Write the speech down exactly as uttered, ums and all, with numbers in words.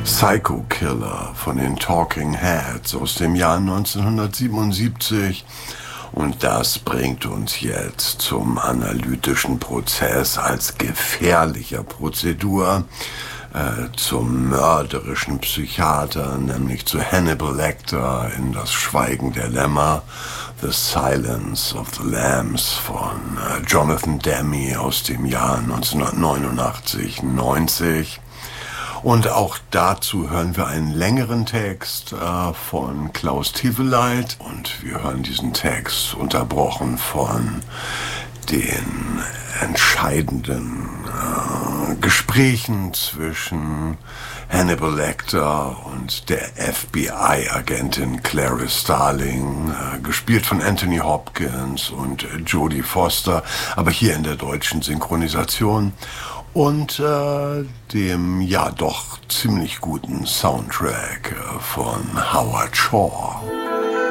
Psycho Killer von den Talking Heads aus dem Jahr neunzehnhundertsiebenundsiebzig. Und das bringt uns jetzt zum analytischen Prozess als gefährlicher Prozedur, äh, zum mörderischen Psychiater, nämlich zu Hannibal Lecter in Das Schweigen der Lämmer, The Silence of the Lambs von äh, Jonathan Demme aus dem Jahr neunzehnhundertneunundachtzig neunzig. Und auch dazu hören wir einen längeren Text äh, von Klaus Teweleit. Und wir hören diesen Text unterbrochen von den entscheidenden äh, Gesprächen zwischen Hannibal Lecter und der F B I-Agentin Clarice Starling, äh, gespielt von Anthony Hopkins und äh, Jodie Foster, aber hier in der deutschen Synchronisation. Und äh, dem ja doch ziemlich guten Soundtrack äh, von Howard Shore.